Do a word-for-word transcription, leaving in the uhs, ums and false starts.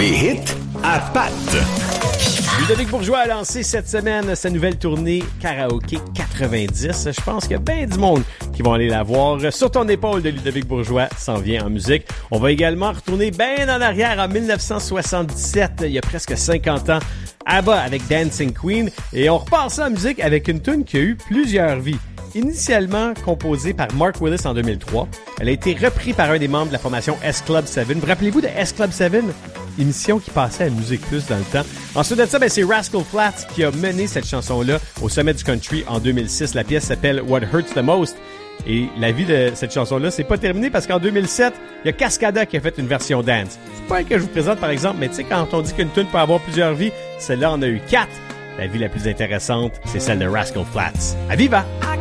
Les hits à Pat. Ludovic Bourgeois a lancé cette semaine sa nouvelle tournée Karaoké quatre-vingt-dix. Je pense qu'il y a bien du monde qui vont aller la voir. Sur ton épaule de Ludovic Bourgeois s'en vient en musique. On va également retourner bien en arrière en dix-neuf cent soixante-dix-sept, il y a presque cinquante ans. ABBA avec Dancing Queen. Et on repart ça en musique avec une tune qui a eu plusieurs vies. Initialement composée par Mark Willis en deux mille trois, elle a été reprise par un des membres de la formation S-Club sept. Vous rappelez-vous de S-Club sept? Émission qui passait à Musique Plus dans le temps. Ensuite de ça, ben, c'est Rascal Flatts qui a mené cette chanson-là au sommet du country en deux mille six. La pièce s'appelle What Hurts the Most. Et la vie de cette chanson-là, c'est pas terminé parce qu'en deux mille sept, il y a Cascada qui a fait une version dance. C'est pas elle que je vous présente par exemple, mais tu sais, quand on dit qu'une tune peut avoir plusieurs vies, celle-là en a eu quatre. La vie la plus intéressante, c'est celle de Rascal Flatts. À viva!